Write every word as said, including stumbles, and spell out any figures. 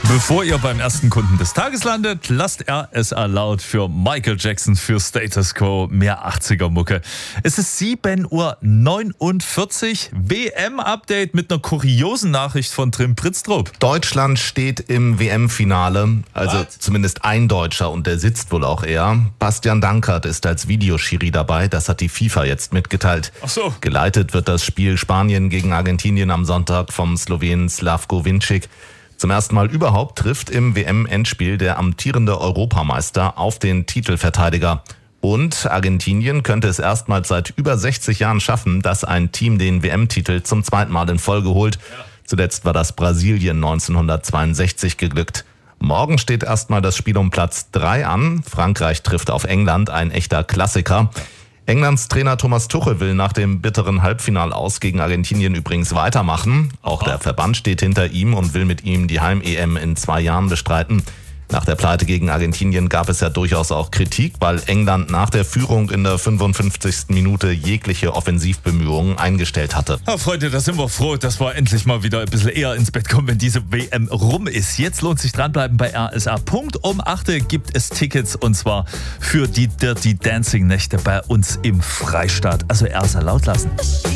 Bevor ihr beim ersten Kunden des Tages landet, lasst R S A laut für Michael Jackson für Status Quo, mehr achtziger-Mucke. Es ist sieben Uhr neunundvierzig, W M-Update mit einer kuriosen Nachricht von Trim Pritztrup. Deutschland steht im W M-Finale, also What? zumindest ein Deutscher und der sitzt wohl auch eher. Bastian Dankert ist als Videoschiri dabei, das hat die FIFA jetzt mitgeteilt. Ach so. Geleitet wird das Spiel Spanien gegen Argentinien am Sonntag vom Slowenen Slavko Vincic. Zum ersten Mal überhaupt trifft im W M-Endspiel der amtierende Europameister auf den Titelverteidiger. Und Argentinien könnte es erstmals seit über sechzig Jahren schaffen, dass ein Team den W M-Titel zum zweiten Mal in Folge holt. Zuletzt war das Brasilien neunzehnhundertzweiundsechzig geglückt. Morgen steht erstmal das Spiel um Platz drei an. Frankreich trifft auf England, ein echter Klassiker. Englands Trainer Thomas Tuchel will nach dem bitteren Halbfinalaus gegen Argentinien übrigens weitermachen. Auch der Verband steht hinter ihm und will mit ihm die Heim-E M in zwei Jahren bestreiten. Nach der Pleite gegen Argentinien gab es ja durchaus auch Kritik, weil England nach der Führung in der fünfundfünfzigsten Minute jegliche Offensivbemühungen eingestellt hatte. Ja, Freunde, da sind wir froh, dass wir endlich mal wieder ein bisschen eher ins Bett kommen, wenn diese W M rum ist. Jetzt lohnt sich dranbleiben bei R S A. Punkt um acht gibt es Tickets und zwar für die Dirty Dancing Nächte bei uns im Freistaat. Also R S A laut lassen.